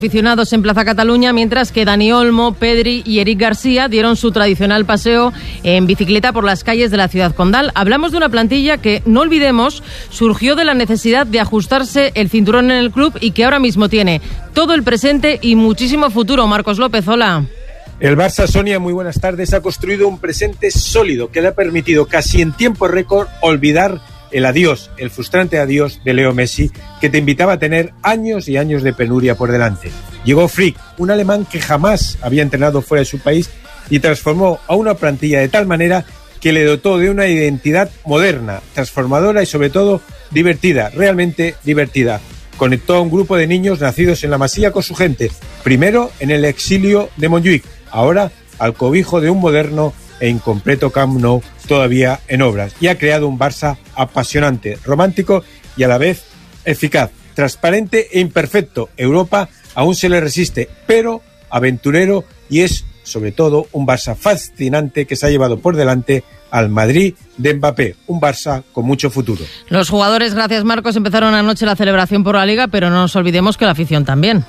Aficionados en Plaza Cataluña, mientras que Dani Olmo, Pedri y Eric García dieron su tradicional paseo en bicicleta por las calles de la ciudad condal. Hablamos de una plantilla que, no olvidemos, surgió de la necesidad de ajustarse el cinturón en el club y que ahora mismo tiene todo el presente y muchísimo futuro. Marcos López, hola. El Barça, Sonia, muy buenas tardes, ha construido un presente sólido que le ha permitido casi en tiempo récord olvidar el adiós, el frustrante adiós de Leo Messi, que te invitaba a tener años y años de penuria por delante. Llegó Flick, un alemán que jamás había entrenado fuera de su país y transformó a una plantilla de tal manera que le dotó de una identidad moderna, transformadora y sobre todo divertida, realmente divertida. Conectó a un grupo de niños nacidos en la Masía con su gente, primero en el exilio de Montjuïc, ahora al cobijo de un moderno e incompleto Camp Nou todavía en obras, y ha creado un Barça apasionante, romántico y a la vez eficaz, transparente e imperfecto. Europa aún se le resiste, pero aventurero, y es sobre todo un Barça fascinante que se ha llevado por delante al Madrid de Mbappé, un Barça con mucho futuro. Los jugadores, gracias Marcos, empezaron anoche la celebración por la Liga, pero no nos olvidemos que la afición también.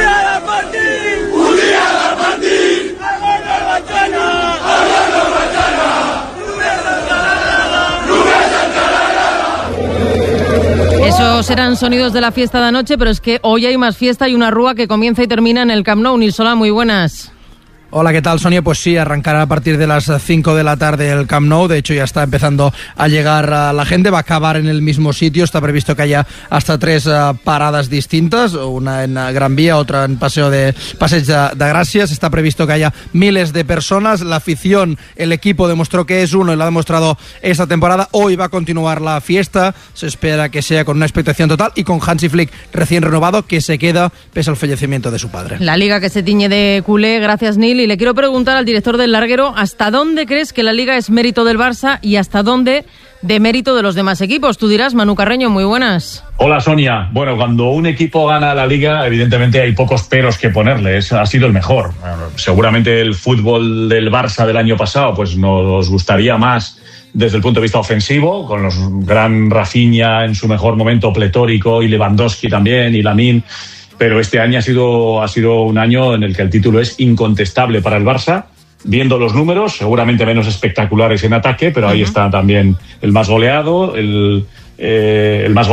Esos eran sonidos de la fiesta de anoche, pero es que hoy hay más fiesta y una rúa que comienza y termina en el Camp Nou. Nilsola, muy buenas. Hola, ¿qué tal, Sonia? Pues sí, arrancará a partir de las 5 de la tarde el Camp Nou. De hecho, ya está empezando a llegar la gente. Va a acabar en el mismo sitio. Está previsto que haya hasta 3 paradas distintas. Una en Gran Vía, otra en Passeig de Gràcia. Está previsto que haya miles de personas. La afición, el equipo demostró que es uno y lo ha demostrado esta temporada. Hoy va a continuar la fiesta. Se espera que sea con una expectación total y con Hansi Flick recién renovado, que se queda pese al fallecimiento de su padre. La Liga que se tiñe de culé. Gracias, Nil. Y le quiero preguntar al director del larguero, ¿hasta dónde crees que la Liga es mérito del Barça y hasta dónde de mérito de los demás equipos? Tú dirás, Manu Carreño, muy buenas. Hola, Sonia. Bueno, cuando un equipo gana la Liga, evidentemente hay pocos peros que ponerle. Ha sido el mejor. Seguramente el fútbol del Barça del año pasado pues nos gustaría más desde el punto de vista ofensivo, con los gran Rafinha en su mejor momento pletórico y Lewandowski también y Lamine. Pero este año ha sido un año en el que el título es incontestable para el Barça. Viendo los números, seguramente menos espectaculares en ataque, pero ahí está también el más goleado, el menos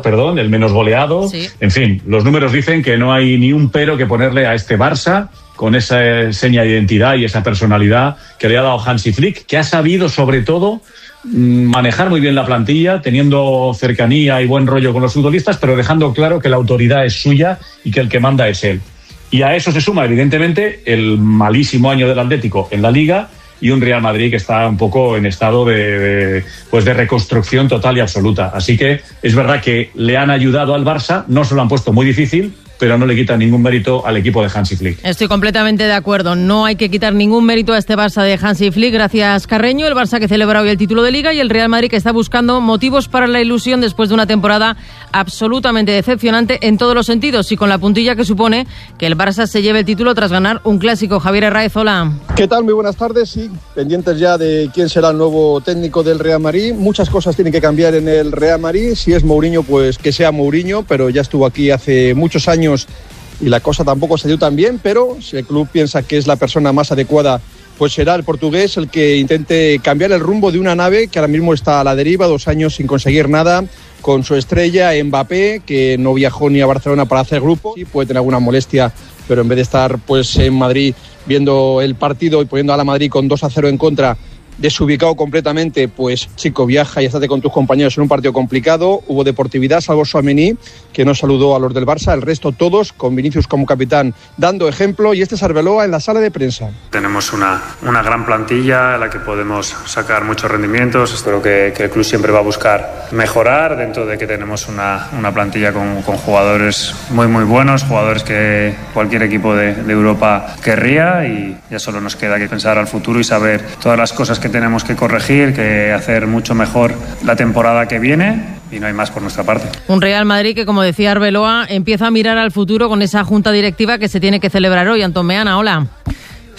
goleado. Sí. En fin, los números dicen que no hay ni un pero que ponerle a este Barça, con esa seña de identidad y esa personalidad que le ha dado Hansi Flick, que ha sabido sobre todo manejar muy bien la plantilla, teniendo cercanía y buen rollo con los futbolistas, pero dejando claro que la autoridad es suya y que el que manda es él. Y a eso se suma, evidentemente, el malísimo año del Atlético en la Liga y un Real Madrid que está un poco en estado de reconstrucción total y absoluta. Así que es verdad que le han ayudado al Barça, no se lo han puesto muy difícil, pero no le quitan ningún mérito al equipo de Hansi Flick. Estoy completamente de acuerdo. No hay que quitar ningún mérito a este Barça de Hansi Flick. Gracias, Carreño. El Barça que celebra hoy el título de Liga y el Real Madrid que está buscando motivos para la ilusión después de una temporada absolutamente decepcionante en todos los sentidos y con la puntilla que supone que el Barça se lleve el título tras ganar un clásico. Javier Herráez, hola. ¿Qué tal? Muy buenas tardes. Sí, pendientes ya de quién será el nuevo técnico del Real Madrid. Muchas cosas tienen que cambiar en el Real Madrid. Si es Mourinho, pues que sea Mourinho, pero ya estuvo aquí hace muchos años y la cosa tampoco se dio tan bien, pero si el club piensa que es la persona más adecuada, pues será el portugués el que intente cambiar el rumbo de una nave que ahora mismo está a la deriva, 2 años sin conseguir nada, con su estrella Mbappé, que no viajó ni a Barcelona para hacer grupo. Sí, puede tener alguna molestia, pero en vez de estar pues en Madrid viendo el partido y poniendo a la Madrid con 2-0 en contra, desubicado completamente, pues chico, viaja y estate con tus compañeros en un partido complicado. Hubo deportividad, salvo Tchouaméni, que no saludó a los del Barça, el resto todos, con Vinicius como capitán, dando ejemplo, y este es Arbeloa en la sala de prensa. Tenemos una gran plantilla en la que podemos sacar muchos rendimientos. Espero que el club siempre va a buscar mejorar, dentro de que tenemos una plantilla con jugadores muy muy buenos, jugadores que cualquier equipo de Europa querría, y ya solo nos queda que pensar al futuro y saber todas las cosas que tenemos que corregir, que hacer mucho mejor la temporada que viene, y no hay más por nuestra parte. Un Real Madrid que, como decía Arbeloa, empieza a mirar al futuro con esa junta directiva que se tiene que celebrar hoy. Antón Meana, hola.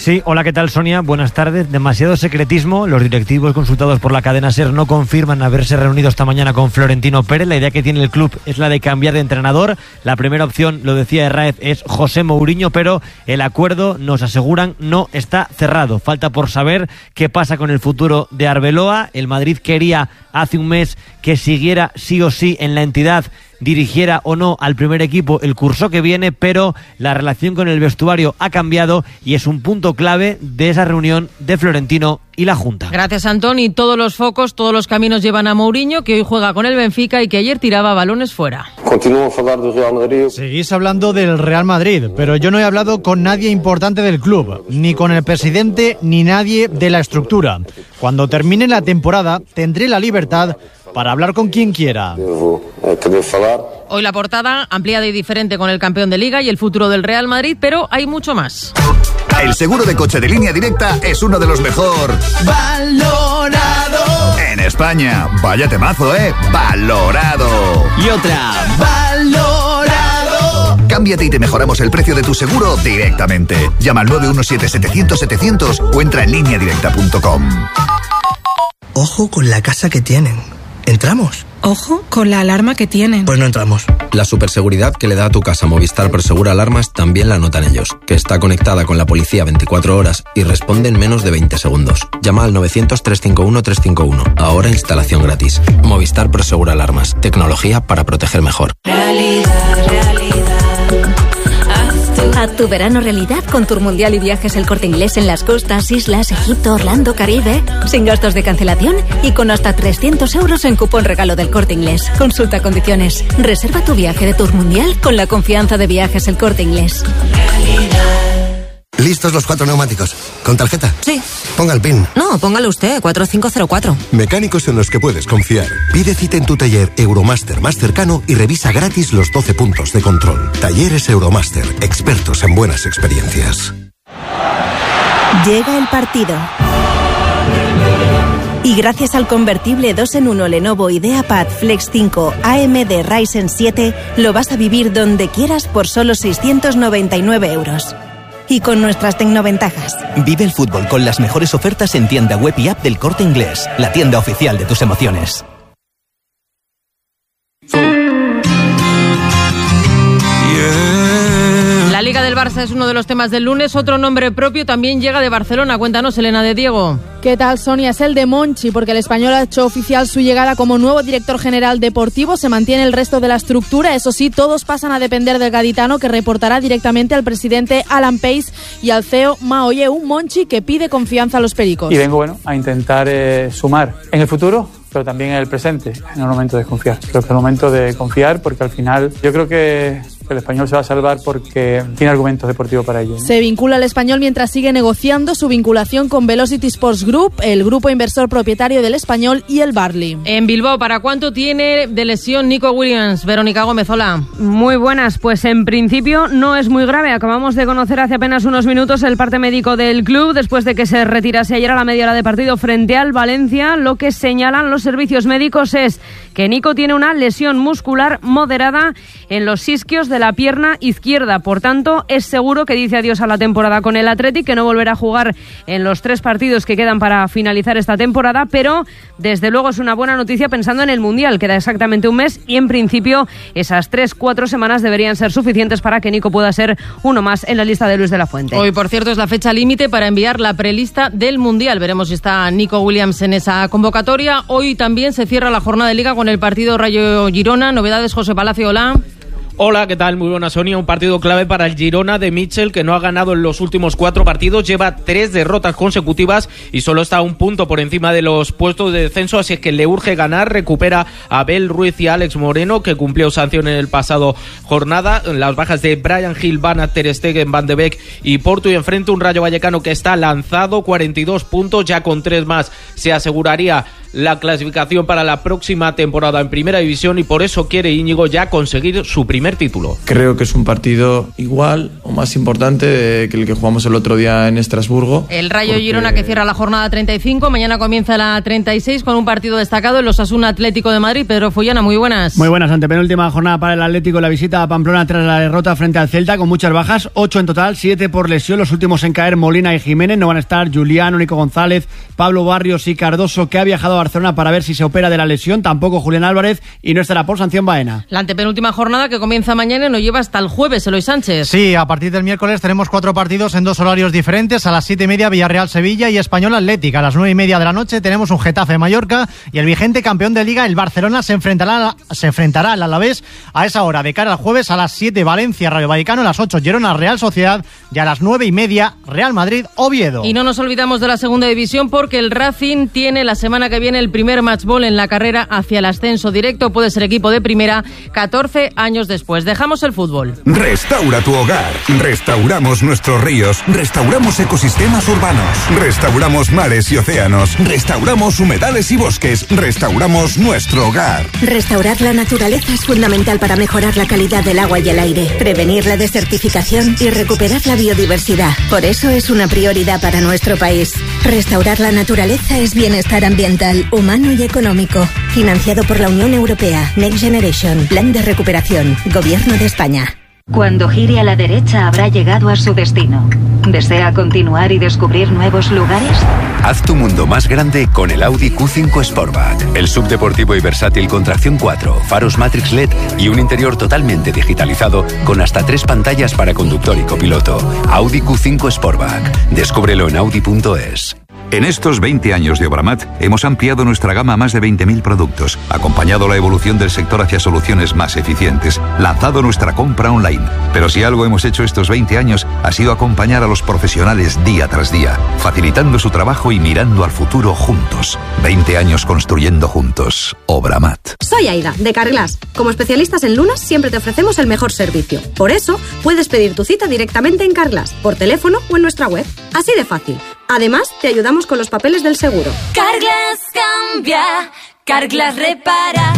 Sí, hola, ¿qué tal, Sonia? Buenas tardes. Demasiado secretismo. Los directivos consultados por la cadena SER no confirman haberse reunido esta mañana con Florentino Pérez. La idea que tiene el club es la de cambiar de entrenador. La primera opción, lo decía Herráez, es José Mourinho, pero el acuerdo, nos aseguran, no está cerrado. Falta por saber qué pasa con el futuro de Arbeloa. El Madrid quería hace un mes que siguiera sí o sí en la entidad, dirigiera o no al primer equipo el curso que viene, pero la relación con el vestuario ha cambiado y es un punto clave de esa reunión de Florentino y la Junta. Gracias, Antón. Y todos los focos, todos los caminos llevan a Mourinho, que hoy juega con el Benfica y que ayer tiraba balones fuera. Continúo a hablar del Real Madrid. Seguís hablando del Real Madrid, pero yo no he hablado con nadie importante del club, ni con el presidente, ni nadie de la estructura. Cuando termine la temporada, tendré la libertad para hablar con quien quiera. Hoy la portada ampliada y diferente con el campeón de Liga y el futuro del Real Madrid, pero hay mucho más. El seguro de coche de Línea Directa es uno de los mejor valorado en España. Vaya temazo, valorado. Y otra, valorado. Cámbiate y te mejoramos el precio de tu seguro directamente. Llama al 917-700-700 o entra en lineadirecta.com. Ojo con la casa que tienen. ¿Entramos? Ojo con la alarma que tienen. Pues no entramos. La superseguridad que le da a tu casa Movistar Prosegura Alarmas también la notan ellos, que está conectada con la policía 24 horas y responde en menos de 20 segundos. Llama al 900-351-351. Ahora instalación gratis. Movistar Prosegura Alarmas. Tecnología para proteger mejor. Haz tu verano realidad con Tour Mundial y Viajes El Corte Inglés en las costas, islas, Egipto, Orlando, Caribe. Sin gastos de cancelación y con hasta 300 euros en cupón regalo del Corte Inglés. Consulta condiciones. Reserva tu viaje de Tour Mundial con la confianza de Viajes El Corte Inglés. ¿Listos los 4 neumáticos? ¿Con tarjeta? Sí. Ponga el PIN. No, póngalo usted, 4504. Mecánicos en los que puedes confiar. Pide cita en tu taller Euromaster más cercano y revisa gratis los 12 puntos de control. Talleres Euromaster, expertos en buenas experiencias. Llega el partido. Y gracias al convertible 2-en-1 Lenovo IdeaPad Flex 5 AMD Ryzen 7, lo vas a vivir donde quieras por solo 699 euros. Y con nuestras tecnoventajas. Vive el fútbol con las mejores ofertas en tienda web y app del Corte Inglés, la tienda oficial de tus emociones. La Liga del Barça es uno de los temas del lunes. Otro nombre propio también llega de Barcelona. Cuéntanos, Elena de Diego. ¿Qué tal, Sonia? Es el de Monchi, porque el español ha hecho oficial su llegada como nuevo director general deportivo. Se mantiene el resto de la estructura. Eso sí, todos pasan a depender del gaditano, que reportará directamente al presidente Alan Pace y al CEO Mao Ye. Un Monchi que pide confianza a los pericos. Y vengo a intentar sumar en el futuro, pero también en el presente, en el momento de confiar. Creo que es el momento de confiar, porque al final yo creo que el español se va a salvar porque tiene argumentos deportivos para ello, ¿no? Se vincula al español mientras sigue negociando su vinculación con Velocity Sports Group, el grupo inversor propietario del español, y el Barley. En Bilbao, ¿para cuánto tiene de lesión Nico Williams? Verónica Gómez, hola. Muy buenas, pues en principio no es muy grave. Acabamos de conocer hace apenas unos minutos el parte médico del club después de que se retirase ayer a la media hora de partido frente al Valencia. Lo que señalan los servicios médicos es que Nico tiene una lesión muscular moderada en los isquios de la pierna izquierda. Por tanto, es seguro que dice adiós a la temporada con el Athletic, que no volverá a jugar en los 3 partidos que quedan para finalizar esta temporada, pero desde luego es una buena noticia pensando en el Mundial. Queda exactamente un mes y en principio esas 3-4 semanas deberían ser suficientes para que Nico pueda ser uno más en la lista de Luis de la Fuente. Hoy, por cierto, es la fecha límite para enviar la prelista del Mundial. Veremos si está Nico Williams en esa convocatoria. Hoy también se cierra la jornada de Liga con el partido Rayo Girona. Novedades, José Palacio, hola. Hola, ¿qué tal? Muy buena, Sonia. Un partido clave para el Girona de Mitchell, que no ha ganado en los últimos 4 partidos, lleva 3 derrotas consecutivas y solo está a un punto por encima de los puestos de descenso, así que le urge ganar. Recupera a Abel Ruiz y a Alex Moreno, que cumplió sanción en el pasado jornada. Las bajas de Brian Hill, Van Aert, Ter Stegen, Van de Beek y Porto, y enfrente un Rayo Vallecano que está lanzado, 42 puntos, ya con 3 más se aseguraría la clasificación para la próxima temporada en Primera División, y por eso quiere Íñigo ya conseguir su primer primer título. Creo que es un partido igual o más importante que el que jugamos el otro día en Estrasburgo. El Rayo Girona que cierra la jornada 35, mañana comienza la 36 con un partido destacado, el Osasuna Atlético de Madrid. Pedro Fullana, muy buenas. Muy buenas, antepenúltima jornada para el Atlético, la visita a Pamplona tras la derrota frente al Celta con muchas bajas, 8 en total, 7 por lesión, los últimos en caer Molina y Jiménez, no van a estar Juliano, Nico González, Pablo Barrios y Cardoso, que ha viajado a Barcelona para ver si se opera de la lesión, tampoco Julián Álvarez, y no estará por sanción Baena. La antepenúltima jornada que comienza mañana y nos lleva hasta el jueves, Eloy Sánchez. Sí, a partir del miércoles tenemos 4 partidos en 2 horarios diferentes, a las 7:30 Villarreal-Sevilla y Español Atlética, a las 9:30 de la noche tenemos un Getafe-Mallorca y el vigente campeón de Liga, el Barcelona, se enfrentará al Alavés a esa hora, de cara al jueves a las 7 Valencia-Rayo Vallecano, a las 8 Girona-Real Sociedad y a las 9:30 Real Madrid-Oviedo. Y no nos olvidamos de la segunda división porque el Racing tiene la semana que viene el primer matchball en la carrera hacia el ascenso directo, puede ser equipo de primera 14 años después. Dejamos el fútbol. Restaura tu hogar, restauramos nuestros ríos, restauramos ecosistemas urbanos, restauramos mares y océanos, restauramos humedales y bosques, restauramos nuestro hogar. Restaurar la naturaleza es fundamental para mejorar la calidad del agua y el aire, prevenir la desertificación y recuperar la biodiversidad. Por eso es una prioridad para nuestro país. Restaurar la naturaleza es bienestar ambiental, humano y económico. Financiado por la Unión Europea. Next Generation. Plan de recuperación. Gobierno de España. Cuando gire a la derecha habrá llegado a su destino. ¿Desea continuar y descubrir nuevos lugares? Haz tu mundo más grande con el Audi Q5 Sportback. El subdeportivo y versátil con tracción 4, faros Matrix LED y un interior totalmente digitalizado con hasta 3 pantallas para conductor y copiloto. Audi Q5 Sportback. Descúbrelo en Audi.es. En estos 20 años de Obramat hemos ampliado nuestra gama a más de 20.000 productos, acompañado la evolución del sector hacia soluciones más eficientes, lanzado nuestra compra online. Pero si algo hemos hecho estos 20 años ha sido acompañar a los profesionales día tras día, facilitando su trabajo y mirando al futuro juntos. 20 años construyendo juntos. Obramat. Soy Aida, de Carglass. Como especialistas en lunas siempre te ofrecemos el mejor servicio. Por eso puedes pedir tu cita directamente en Carglass, por teléfono o en nuestra web. Así de fácil. Además, te ayudamos con los papeles del seguro. Carglass cambia, Carglass repara.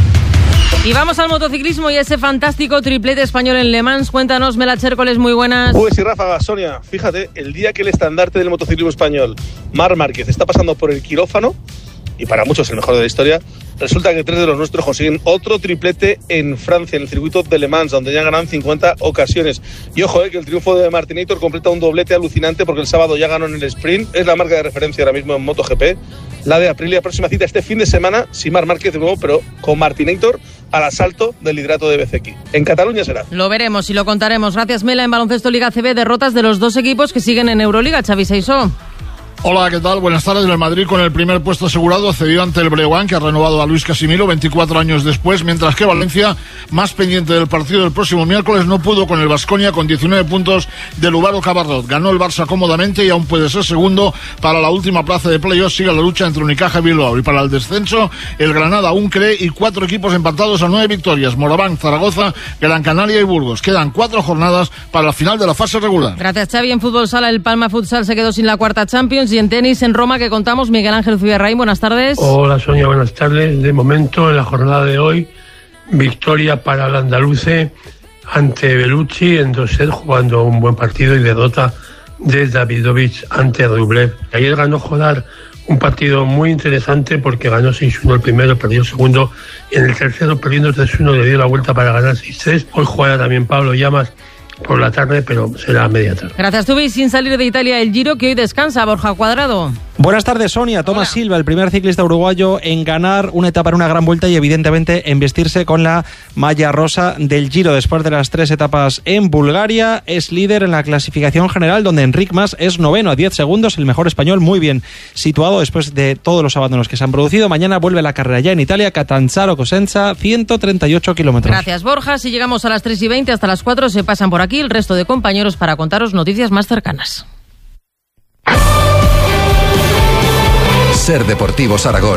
Y vamos al motociclismo y ese fantástico triplete español en Le Mans. Cuéntanos, Mela Chércoles, muy buenas. Pues sí, Ráfaga, Sonia, fíjate, el día que el estandarte del motociclismo español, Marc Márquez, está pasando por el quirófano, y para muchos el mejor de la historia, resulta que 3 de los nuestros consiguen otro triplete en Francia, en el circuito de Le Mans, donde ya ganan 50 ocasiones. Y ojo, que el triunfo de Martinator completa un doblete alucinante porque el sábado ya ganó en el sprint. Es la marca de referencia ahora mismo en MotoGP. La de Aprilia, próxima cita este fin de semana, sin Marc Márquez de nuevo, pero con Martinator al asalto del liderato de BCX. En Cataluña será. Lo veremos y lo contaremos. Gracias, Mela. En baloncesto Liga CB, derrotas de los 2 equipos que siguen en Euroliga. Xavi Seisó. Hola, ¿qué tal? Buenas tardes. El Madrid con el primer puesto asegurado cedió ante el Breogán, que ha renovado a Luis Casimiro 24 años después, mientras que Valencia, más pendiente del partido del próximo miércoles, no pudo con el Baskonia con 19 puntos de Lubaro Cabarrot. Ganó el Barça cómodamente y aún puede ser segundo para la última plaza de playoff. Sigue la lucha entre Unicaja y Bilbao. Y para el descenso, el Granada aún cree y 4 equipos empatados a 9 victorias. Moraván, Zaragoza, Gran Canaria y Burgos. Quedan 4 jornadas para la final de la fase regular. Gracias, Xavi. En fútbol sala, el Palma Futsal se quedó sin la cuarta Champions. Y en tenis, en Roma, que contamos, Miguel Ángel Zubirraín, buenas tardes. Hola, Sonia, buenas tardes. De momento, en la jornada de hoy, victoria para el andaluce ante Bellucci en 2 sets, jugando un buen partido, y derrota de Davidovich ante Rublev. Ayer ganó Jodar un partido muy interesante porque ganó 6-1 el primero, perdió el segundo, y en el tercero, perdiendo 3-1, le dio la vuelta para ganar 6-3. Hoy juega también Pablo Llamas por la tarde, pero será a media tarde. Gracias, Tubi. Sin salir de Italia, el Giro, que hoy descansa. Borja Cuadrado. Buenas tardes, Sonia. Tomás Silva, el primer ciclista uruguayo en ganar una etapa en una gran vuelta y evidentemente en vestirse con la malla rosa del Giro después de las 3 etapas en Bulgaria. Es líder en la clasificación general, donde Enric Mas es noveno a 10 segundos, el mejor español, muy bien situado después de todos los abandonos que se han producido. Mañana vuelve la carrera ya en Italia, Catanzaro-Cosenza, 138 kilómetros. Gracias, Borja. Si llegamos a las 3:20, hasta las 4 se pasan por aquí el resto de compañeros para contaros noticias más cercanas. Ser Deportivos Aragón.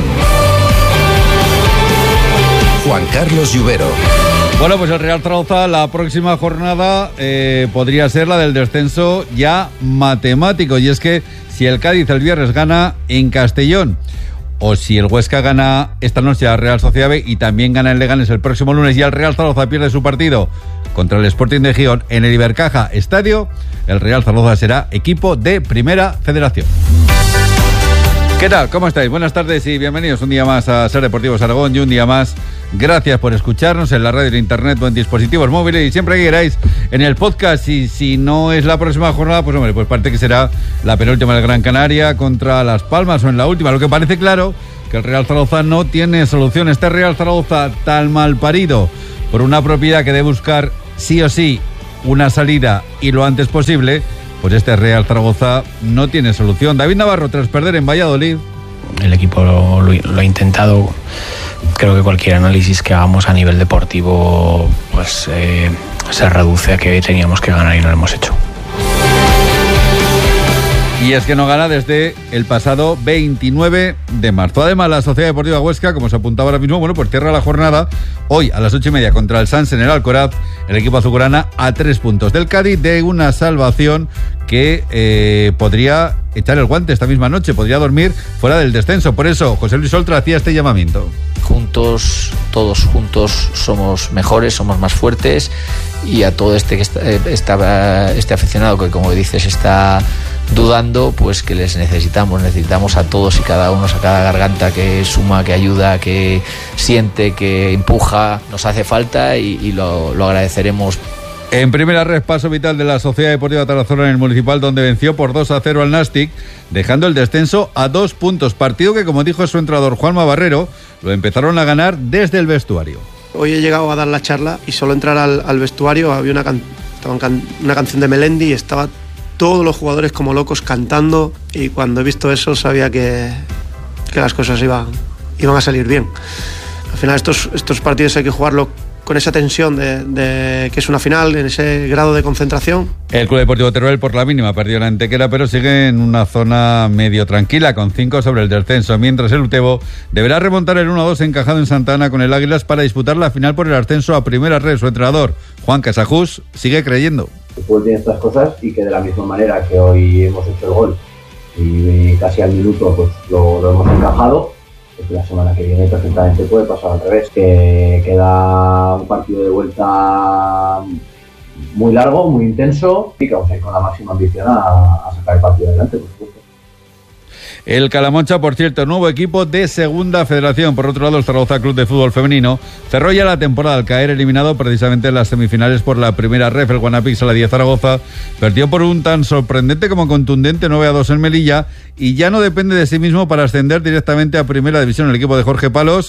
Juan Carlos Lluvero. Bueno, pues el Real Zaragoza, la próxima jornada podría ser la del descenso ya matemático. Y es que si el Cádiz el viernes gana en Castellón o si el Huesca gana esta noche a Real Sociedad B y también gana el Leganés el próximo lunes y el Real Zaragoza pierde su partido contra el Sporting de Gijón en el Ibercaja Estadio, el Real Zaragoza será equipo de Primera Federación. ¿Qué tal? ¿Cómo estáis? Buenas tardes y bienvenidos un día más a Ser Deportivos Aragón y un día más. Gracias por escucharnos en la radio, en internet o en dispositivos móviles y siempre que queráis en el podcast. Y si no es la próxima jornada, pues hombre, pues parece que será la penúltima del Gran Canaria contra Las Palmas o en la última. Lo que parece claro que el Real Zaragoza no tiene solución. Este Real Zaragoza tan mal parido por una propiedad que debe buscar sí o sí una salida y lo antes posible, pues este Real Zaragoza no tiene solución. David Navarro, tras perder en Valladolid. El equipo lo ha intentado. Creo que cualquier análisis que hagamos a nivel deportivo pues se reduce a que teníamos que ganar y no lo hemos hecho. Y es que no gana desde el pasado 29 de marzo. Además, la Sociedad Deportiva Huesca, como se apuntaba ahora mismo, bueno, pues cierra la jornada hoy a las 8:30 contra el Sanse en el Alcoraz. El equipo azulgrana a 3 puntos del Cádiz de una salvación que podría echar el guante esta misma noche, podría dormir fuera del descenso. Por eso, José Luis Oltra hacía este llamamiento. Juntos, todos juntos somos mejores, somos más fuertes, y a todo este aficionado que, como dices, está dudando, pues que les necesitamos a todos y cada uno, a cada garganta que suma, que ayuda, que siente, que empuja, nos hace falta y lo agradeceremos. En primera red, paso vital de la Sociedad Deportiva Tarazona en el Municipal, donde venció por 2-0 al Nastic, dejando el descenso a 2 puntos. Partido que, como dijo su entrenador Juanma Barrero, lo empezaron a ganar desde el vestuario. Hoy he llegado a dar la charla y solo entrar al vestuario había una canción de Melendi y estaba todos los jugadores como locos cantando, y cuando he visto eso sabía que las cosas iban a salir bien. Al final estos partidos hay que jugarlo con esa tensión de que es una final, en ese grado de concentración. El Club Deportivo Teruel por la mínima perdió la Antequera, pero sigue en una zona medio tranquila, con 5 sobre el descenso, mientras el Utebo deberá remontar el 1-2 encajado en Santa Ana con el Águilas para disputar la final por el ascenso a primera red. Su entrenador, Juan Casajús, sigue creyendo. El fútbol tiene estas cosas y que de la misma manera que hoy hemos hecho el gol y casi al minuto pues lo hemos encajado, porque la semana que viene perfectamente puede pasar al revés, que queda un partido de vuelta muy largo, muy intenso, y que vamos a ir con la máxima ambición a sacar el partido adelante, por supuesto. El Calamoncha, por cierto, nuevo equipo de Segunda Federación. Por otro lado, el Zaragoza Club de Fútbol Femenino cerró ya la temporada al caer eliminado precisamente en las semifinales por la primera ref. El Guanapix a la 10 Zaragoza perdió por un tan sorprendente como contundente 9-2 en Melilla, y ya no depende de sí mismo para ascender directamente a Primera División. El equipo de Jorge Palos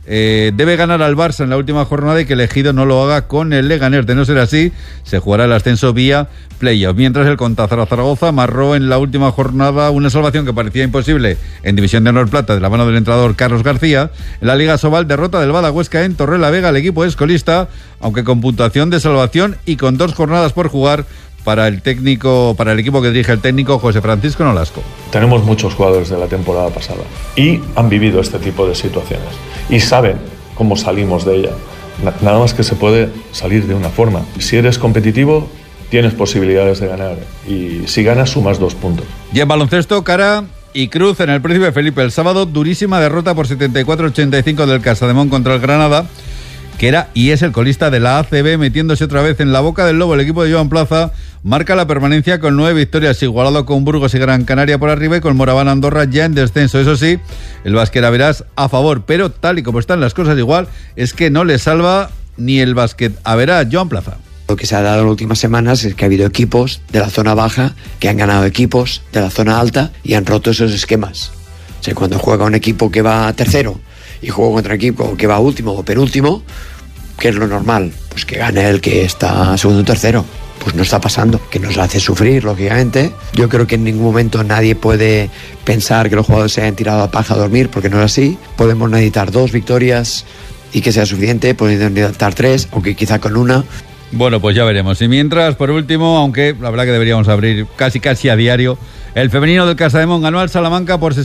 debe ganar al Barça en la última jornada y que el Ejido no lo haga con el Leganés. De no ser así, se jugará el ascenso vía playoff. Mientras el Contazara Zaragoza amarró en la última jornada una salvación que parecía imposible en División de Honor Plata de la mano del entrenador Carlos García. En la Liga Sobal, derrota del Bada Huesca en Torrelavega. El equipo es colista, aunque con puntuación de salvación y con 2 jornadas por jugar para el equipo que dirige el técnico José Francisco Nolasco. Tenemos muchos jugadores de la temporada pasada y han vivido este tipo de situaciones y saben cómo salimos de ella. Nada más que se puede salir de una forma. Si eres competitivo, tienes posibilidades de ganar, y si ganas sumas 2 puntos. Y en baloncesto, cara y cruz en el Príncipe Felipe el sábado, durísima derrota por 74-85 del Casademón contra el Granada, que era y es el colista de la ACB, metiéndose otra vez en la boca del lobo. El equipo de Joan Plaza marca la permanencia con 9 victorias, igualado con Burgos y Gran Canaria por arriba y con Moraván Andorra ya en descenso. Eso sí, el Básquet Averás a favor, pero tal y como están las cosas igual, es que no le salva ni el Básquet Averás. Joan Plaza. Lo que se ha dado en las últimas semanas es que ha habido equipos de la zona baja que han ganado equipos de la zona alta y han roto esos esquemas. O sea, cuando juega un equipo que va tercero y juega contra un equipo que va último o penúltimo, ¿qué es lo normal? Pues que gane el que está segundo o tercero. Pues no está pasando, que nos hace sufrir, lógicamente. Yo creo que en ningún momento nadie puede pensar que los jugadores se hayan tirado a paja a dormir, porque no es así. Podemos necesitar 2 victorias y que sea suficiente, podemos necesitar 3, aunque quizá con una. Bueno, pues ya veremos. Y mientras, por último, aunque la verdad que deberíamos abrir casi a diario, el femenino del Casademón ganó al Salamanca por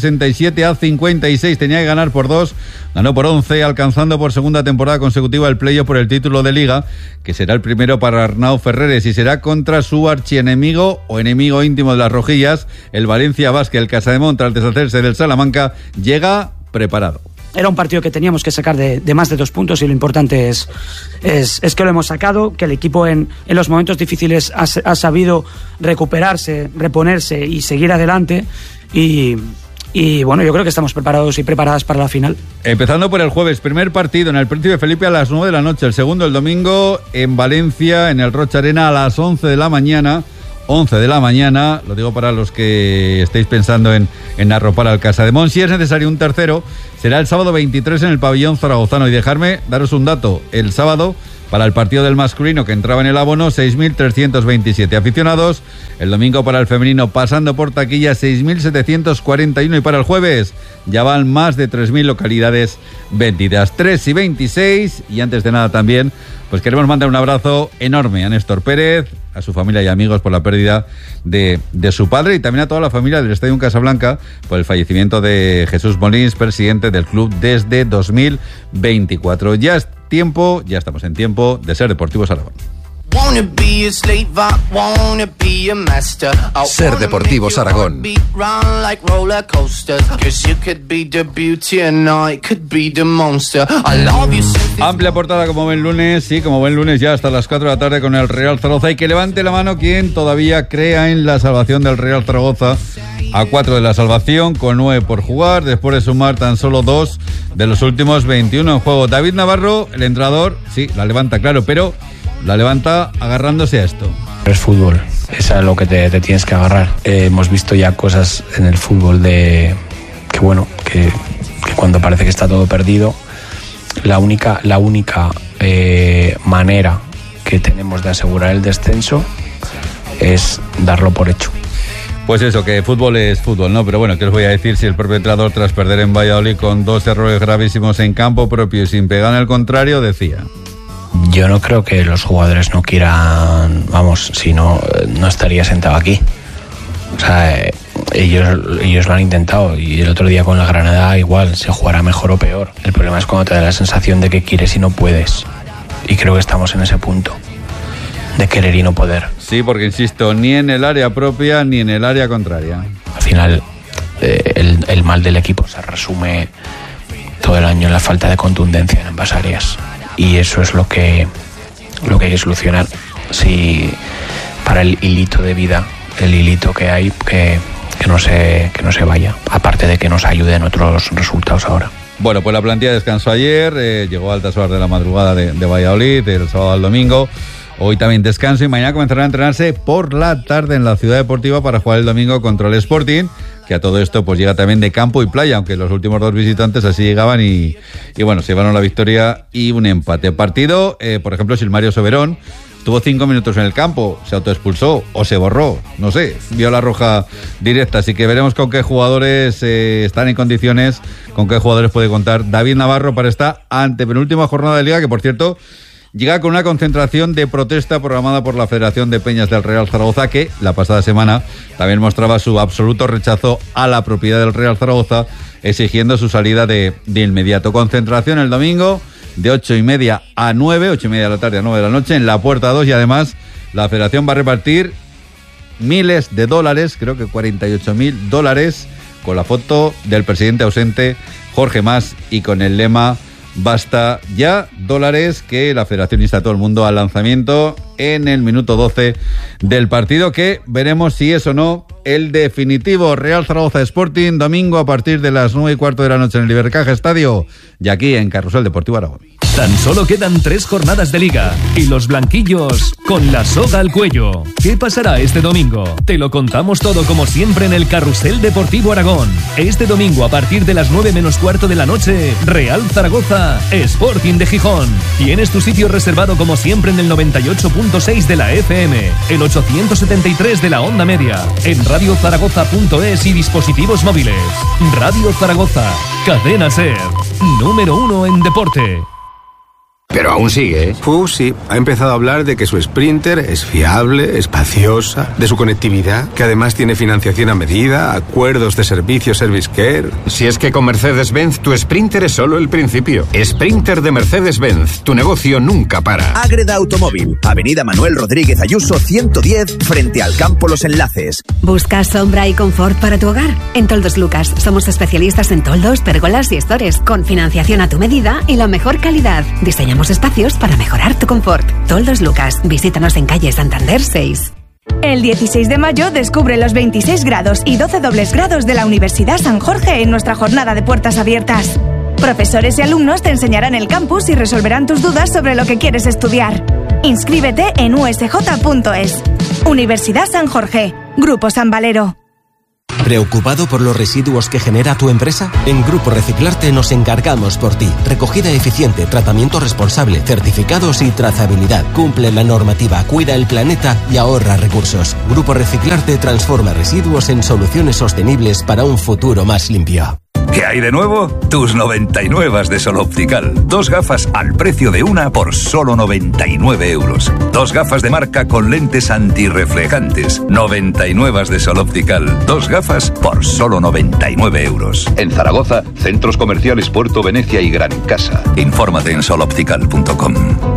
67-56. Tenía que ganar por 2, ganó por 11, alcanzando por segunda temporada consecutiva el playoff por el título de Liga, que será el primero para Arnau Ferreres y será contra su archienemigo o enemigo íntimo de las rojillas, el Valencia Basket. El Casademón, tras deshacerse del Salamanca, llega preparado. Era un partido que teníamos que sacar de más de 2 puntos y lo importante es que lo hemos sacado, que el equipo en los momentos difíciles ha sabido recuperarse, reponerse y seguir adelante y bueno, yo creo que estamos preparados y preparadas para la final. Empezando por el jueves, primer partido en el Príncipe Felipe a las 9 de la noche, el segundo el domingo en Valencia, en el Rocha Arena a las 11 de la mañana. 11 de la mañana, lo digo para los que estéis pensando en arropar al Casademont. Si es necesario un tercero, será el sábado 23 en el pabellón zaragozano. Y dejarme daros un dato, el sábado, para el partido del masculino que entraba en el abono, 6.327 aficionados. El domingo para el femenino, pasando por taquilla, 6.741. Y para el jueves ya van más de 3.000 localidades vendidas. 3:26. Y antes de nada también, pues queremos mandar un abrazo enorme a Néstor Pérez, a su familia y amigos por la pérdida de su padre, y también a toda la familia del Estadio Casablanca por el fallecimiento de Jesús Molins, presidente del club desde 2024. Ya estamos en tiempo de Ser Deportivos Aragón. Ser Deportivos Aragón. Amplia portada como buen lunes, sí, como buen lunes ya hasta las 4 de la tarde con el Real Zaragoza, y que levante la mano quien todavía crea en la salvación del Real Zaragoza. A 4 de la salvación, con 9 por jugar, después de sumar tan solo 2 de los últimos 21 en juego. David Navarro, el entrenador, sí, la levanta, claro, pero la levanta agarrándose a esto. Es fútbol, es a lo que te tienes que agarrar. Hemos visto ya cosas en el fútbol que cuando parece que está todo perdido, la única manera que tenemos de asegurar el descenso es darlo por hecho. Pues eso, que fútbol es fútbol, ¿no? Pero bueno, ¿qué os voy a decir si el propio entrenador, tras perder en Valladolid con 2 errores gravísimos en campo propio y sin pegar en el contrario, decía: yo no creo que los jugadores no quieran, si no estaría sentado aquí. O sea, ellos lo han intentado, y el otro día con la Granada igual, se jugará mejor o peor. El problema es cuando te da la sensación de que quieres y no puedes. Y creo que estamos en ese punto de querer y no poder. Sí, porque insisto, ni en el área propia ni en el área contraria. Al final, el mal del equipo se resume todo el año en la falta de contundencia en ambas áreas. Y eso es lo que hay que solucionar. Si para el hilito de vida, el hilito que hay, que no se vaya, aparte de que nos ayuden otros resultados ahora. Bueno, pues la plantilla descansó ayer, llegó a altas horas de la madrugada de Valladolid, del sábado al domingo. Hoy también descanso, y mañana comenzarán a entrenarse por la tarde en la Ciudad Deportiva para jugar el domingo contra el Sporting, que a todo esto pues llega también de campo y playa, aunque los últimos 2 visitantes así llegaban y bueno, se llevaron la victoria y un empate. Partido, por ejemplo, Silmario Soberón tuvo 5 minutos en el campo, se autoexpulsó o se borró, no sé, vio la roja directa, así que veremos con qué jugadores están en condiciones, con qué jugadores puede contar David Navarro para esta antepenúltima jornada de Liga, que por cierto llega con una concentración de protesta programada por la Federación de Peñas del Real Zaragoza, que la pasada semana también mostraba su absoluto rechazo a la propiedad del Real Zaragoza, exigiendo su salida de inmediato. Concentración el domingo de 8:30 a 9, 8:30 de la tarde a 9 de la noche en la Puerta 2, y además la Federación va a repartir miles de dólares, creo que $48.000, con la foto del presidente ausente Jorge Mas y con el lema "Basta ya dólares", que la Federación insta a todo el mundo al lanzamiento en el minuto 12 del partido, que veremos si es o no el definitivo. Real Zaragoza Sporting, domingo a partir de las 9:15 de la noche en el Ibercaja Estadio y aquí en Carrusel Deportivo Aragón. Tan solo quedan 3 jornadas de Liga y los blanquillos con la soga al cuello. ¿Qué pasará este domingo? Te lo contamos todo como siempre en el Carrusel Deportivo Aragón. Este domingo a partir de las 9:15 de la noche, Real Zaragoza Sporting de Gijón. Tienes tu sitio reservado como siempre en el 98.6 de la FM, el 873 de la onda media, en radiozaragoza.es y dispositivos móviles. Radio Zaragoza, cadena SER, número 1 en deporte. Pero aún sigue, ¿eh? Sí. Ha empezado a hablar de que su Sprinter es fiable, espaciosa, de su conectividad, que además tiene financiación a medida, acuerdos de servicio Service Care. Si es que con Mercedes-Benz tu Sprinter es solo el principio. Sprinter de Mercedes-Benz. Tu negocio nunca para. Ágreda Automóvil. Avenida Manuel Rodríguez Ayuso 110, frente al Campo Los Enlaces. ¿Buscas sombra y confort para tu hogar? En Toldos Lucas somos especialistas en toldos, pérgolas y estores, con financiación a tu medida y la mejor calidad. Diseñamos espacios para mejorar tu confort. Toldos Lucas. Visítanos en calle Santander 6. El 16 de mayo descubre los 26 grados y 12 dobles grados de la Universidad San Jorge en nuestra jornada de puertas abiertas. Profesores y alumnos te enseñarán el campus y resolverán tus dudas sobre lo que quieres estudiar. Inscríbete en usj.es. Universidad San Jorge. Grupo San Valero. ¿Preocupado por los residuos que genera tu empresa? En Grupo Reciclarte nos encargamos por ti. Recogida eficiente, tratamiento responsable, certificados y trazabilidad. Cumple la normativa, cuida el planeta y ahorra recursos. Grupo Reciclarte transforma residuos en soluciones sostenibles para un futuro más limpio. ¿Qué hay de nuevo? Tus 99 de Sol Optical. 2 gafas al precio de una por solo 99 euros. 2 gafas de marca con lentes antirreflejantes. 99 de Sol Optical. 2 gafas por solo 99 euros. En Zaragoza, centros comerciales Puerto Venecia y Gran Casa. Infórmate en soloptical.com.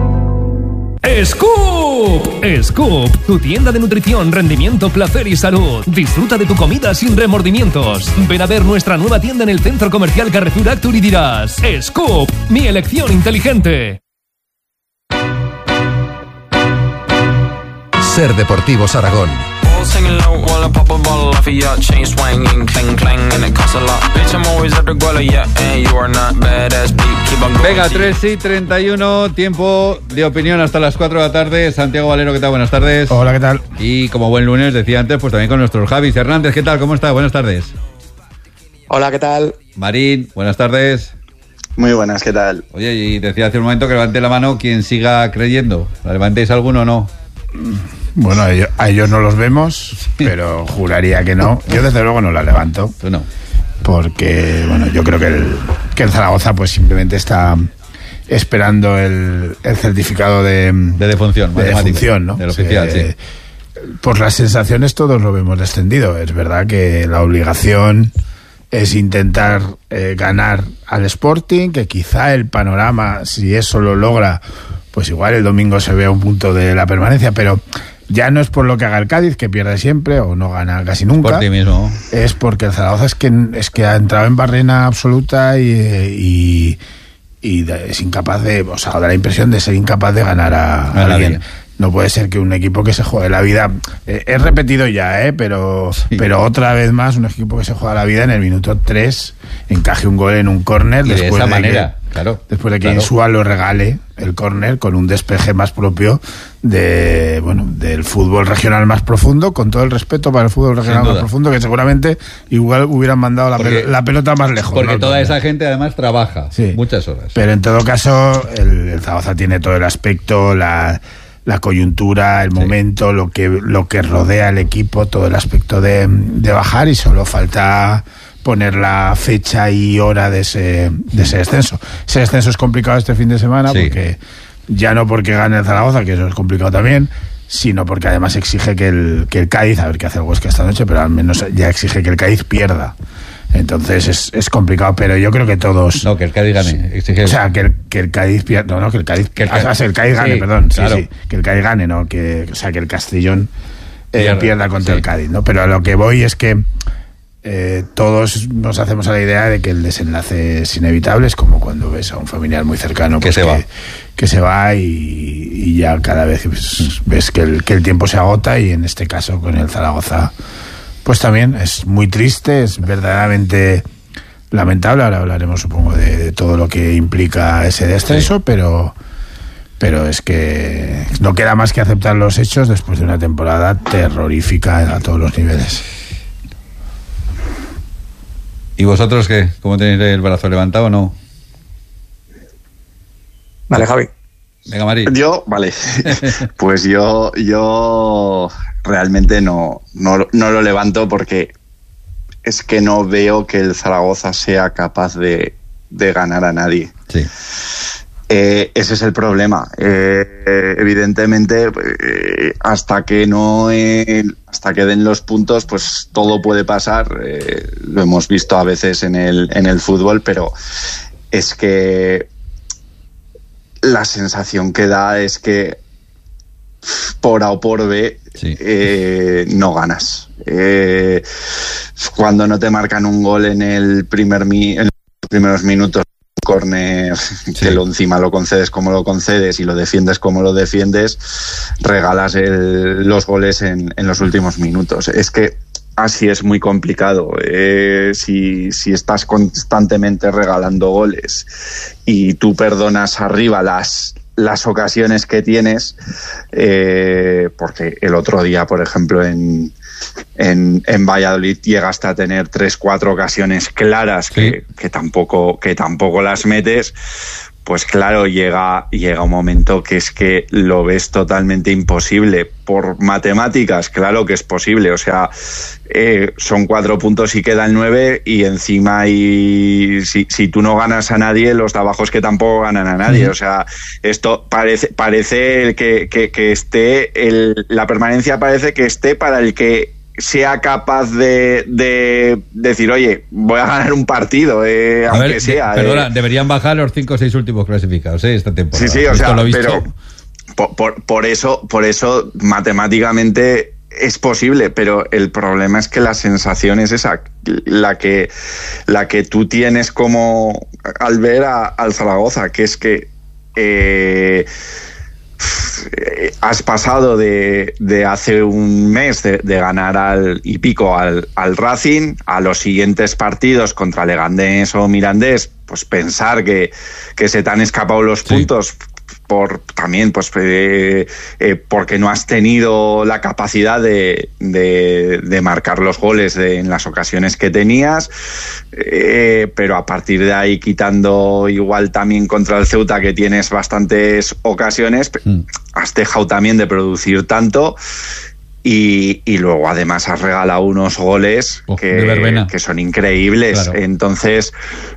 ¡Scoop! Scoop, tu tienda de nutrición, rendimiento, placer y salud. Disfruta de tu comida sin remordimientos. Ven a ver nuestra nueva tienda en el Centro Comercial Carrefour Actur y dirás: Scoop, mi elección inteligente. Ser Deportivos Aragón. Venga, 3:31, tiempo de opinión hasta las 4 de la tarde. Santiago Valero, ¿qué tal? Buenas tardes. Hola, ¿qué tal? Y como buen lunes, decía antes, pues también con nuestros Javis Hernández. ¿Qué tal? ¿Cómo está? Buenas tardes. Hola, ¿qué tal? Marín, buenas tardes. Muy buenas, ¿qué tal? Oye, y decía hace un momento que levante la mano quien siga creyendo. ¿La levantéis alguno o no? Bueno, a ellos no los vemos, pero juraría que no. Yo desde luego no la levanto. Tú no. Porque, bueno, yo creo que el Zaragoza pues simplemente está esperando el certificado de defunción, de defunción, ¿no? Del oficial, sí. Por las sensaciones todos lo vemos descendido. Es verdad que la obligación es intentar ganar al Sporting, que quizá el panorama, si eso lo logra, pues igual el domingo se vea un punto de la permanencia, pero ya no es por lo que haga el Cádiz, que pierde siempre o no gana casi nunca. Por ti mismo. Es porque el Zaragoza es que ha entrado en barrena absoluta y es incapaz de, o sea, da la impresión de ser incapaz de ganar a alguien. No puede ser que un equipo que se juegue la vida, es repetido ya, pero otra vez más, un equipo que se juega la vida en el minuto 3 encaje un gol en un córner después de esa manera, claro. Después de que Insúa lo regale el córner con un despeje más propio del fútbol regional más profundo, con todo el respeto para el fútbol regional más profundo, que seguramente igual hubieran mandado la pelota más lejos. Porque toda esa gente además trabaja muchas horas. Pero en todo caso, el Zaragoza tiene todo el aspecto, la coyuntura, el momento, lo que rodea al equipo, todo el aspecto de bajar, y solo falta poner la fecha y hora de ese descenso. Ese descenso es complicado este fin de semana, porque ya no porque gane el Zaragoza, que eso es complicado también, sino porque además exige que el Cádiz, a ver qué hace el Huesca esta noche, pero al menos ya exige que el Cádiz pierda. Entonces es complicado, pero yo creo que todos... No, que el Cádiz gane. O sea, que el Cádiz pierda... No, que el Cádiz... Que el Cádiz gane, perdón. Claro. Sí. Que el Cádiz gane, ¿no? Que el Castellón pierda contra el Cádiz, ¿no? Pero a lo que voy es que todos nos hacemos a la idea de que el desenlace es inevitable. Es como cuando ves a un familiar muy cercano pues, que se va y ya cada vez ves que el tiempo se agota, y en este caso con el Zaragoza pues también es muy triste, es verdaderamente lamentable. Ahora hablaremos, supongo, de todo lo que implica ese descenso, pero es que no queda más que aceptar los hechos después de una temporada terrorífica a todos los niveles. ¿Y vosotros qué? ¿Cómo tenéis el brazo levantado o no? Vale, Javi. Venga, Mari. Pues yo realmente no lo levanto, porque es que no veo que el Zaragoza sea capaz de ganar a nadie. Sí. Ese es el problema. Evidentemente, hasta que den los puntos, pues todo puede pasar. Lo hemos visto a veces en el fútbol, pero es que la sensación que da es que por A o por B no ganas. Cuando no te marcan un gol en los primeros minutos, córner, que encima lo concedes como lo concedes y lo defiendes como lo defiendes, regalas los goles en los últimos minutos. Es que así es muy complicado. Si estás constantemente regalando goles y tú perdonas arriba las ocasiones que tienes, porque el otro día, por ejemplo, en Valladolid llegaste a tener 3-4 ocasiones claras que tampoco las metes, pues claro, llega un momento que es que lo ves totalmente imposible. Por matemáticas, claro que es posible, o sea, son 4 puntos y quedan 9, y encima si tú no ganas a nadie, los de abajo es que tampoco ganan a nadie. O sea, esto parece que esté la permanencia parece que esté para el que sea capaz de decir, oye, voy a ganar un partido, aunque sea. Perdona, deberían bajar los 5 o 6 últimos clasificados esta temporada. Sí, o sea, pero por eso matemáticamente es posible, pero el problema es que la sensación es esa, la que tú tienes como al ver al Zaragoza, que es que has pasado de hace un mes de ganar al Racing, a los siguientes partidos contra Leganés o Mirandés, pues pensar que se te han escapado los puntos también pues porque no has tenido la capacidad de marcar los goles en las ocasiones que tenías, pero a partir de ahí, quitando igual también contra el Ceuta, que tienes bastantes ocasiones, has dejado también de producir tanto. Y luego además has regalado unos goles que son increíbles. Claro. Entonces,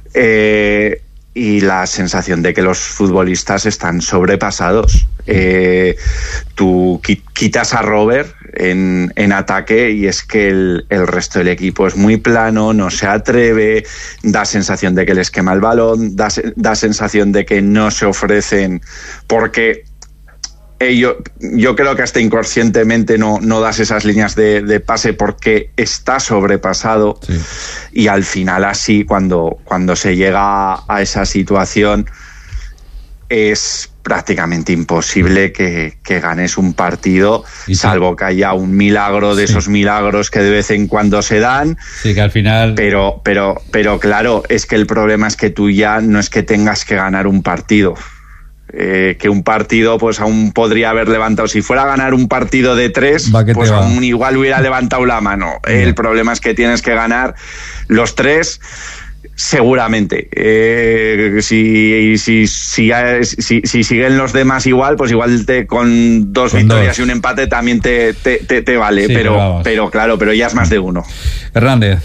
y la sensación de que los futbolistas están sobrepasados. Tú quitas a Robert en ataque y es que el resto del equipo es muy plano, no se atreve, da sensación de que les quema el balón, da sensación de que no se ofrecen, porque yo creo que hasta inconscientemente no das esas líneas de pase porque está sobrepasado. Sí. Y al final, así, cuando se llega a esa situación, es prácticamente imposible que ganes un partido, salvo que haya un milagro de esos milagros que de vez en cuando se dan. Sí, que al final... Pero claro, es que el problema es que tú ya no es que tengas que ganar un partido. Que un partido pues aún podría haber levantado, si fuera a ganar un partido de 3, pues aún igual hubiera levantado la mano. El problema es que tienes que ganar los 3 seguramente. Si siguen los demás igual, pues igual con 2 victorias y un empate también te vale, sí, pero claro, pero ya es más de uno. Hernández.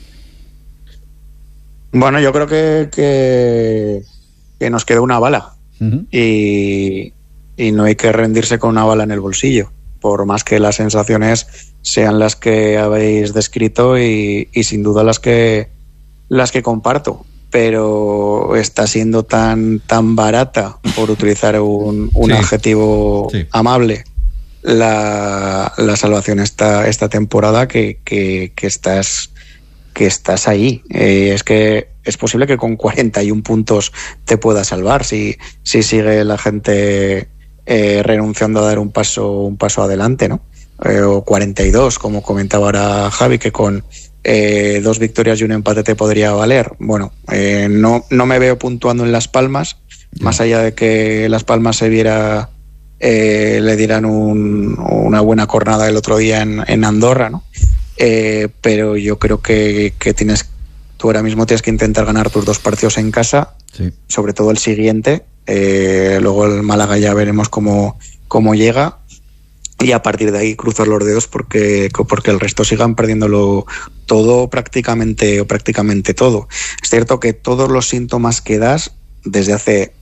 Bueno, yo creo que nos queda una bala. Y no hay que rendirse con una bala en el bolsillo, por más que las sensaciones sean las que habéis descrito y sin duda las que comparto, pero está siendo tan barata, por utilizar un adjetivo amable, la salvación esta temporada que estás ahí. Es que es posible que con 41 puntos te pueda salvar si sigue la gente renunciando a dar un paso adelante, ¿no? O 42, como comentaba ahora Javi, que con 2 victorias y un empate te podría valer. Bueno, no me veo puntuando en Las Palmas, más allá de que Las Palmas se viera le dieran una buena jornada el otro día en Andorra, ¿no? Pero yo creo que tú ahora mismo tienes que intentar ganar tus 2 partidos en casa, sobre todo el siguiente. Luego el Málaga ya veremos cómo llega, y a partir de ahí cruzar los dedos porque el resto sigan perdiéndolo todo, prácticamente todo. Es cierto que todos los síntomas que das desde hace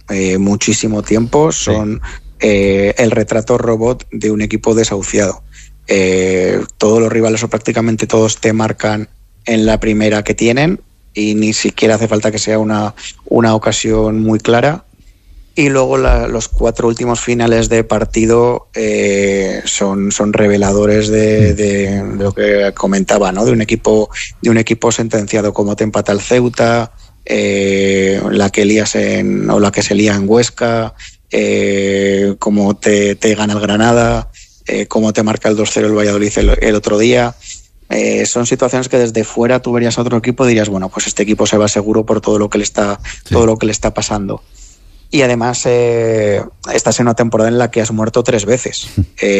muchísimo tiempo, son el retrato robot de un equipo desahuciado. Todos los rivales, o prácticamente todos, te marcan en la primera que tienen y ni siquiera hace falta que sea una ocasión muy clara. Y luego los 4 últimos finales de partido son reveladores de lo que comentaba, ¿no? De un equipo sentenciado, como te empata el Ceuta, la que se lía en Huesca, como te gana el Granada, como te marca el 2-0 el Valladolid el otro día. Son situaciones que desde fuera tú verías a otro equipo y dirías, bueno, pues este equipo se va seguro por todo lo que le está pasando. Y además estás en una temporada en la que has muerto 3 veces.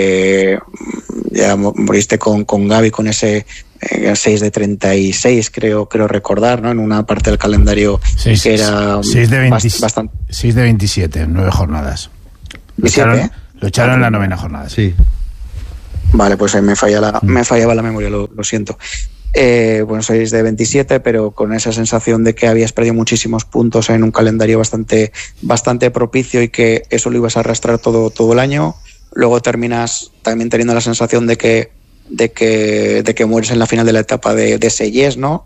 Ya moriste con Gavi con ese 6 de 36, creo recordar, ¿no? En una parte del calendario que era 6 de 20, bastante. 6 de 27, 9 jornadas. Lo echaron en la 9ª jornada. Sí. Vale, pues ahí me fallaba la memoria, lo siento. 6 de 27, pero con esa sensación de que habías perdido muchísimos puntos en un calendario bastante propicio y que eso lo ibas a arrastrar todo el año. Luego terminas también teniendo la sensación de que mueres en la final de la etapa de Seyés, ¿no?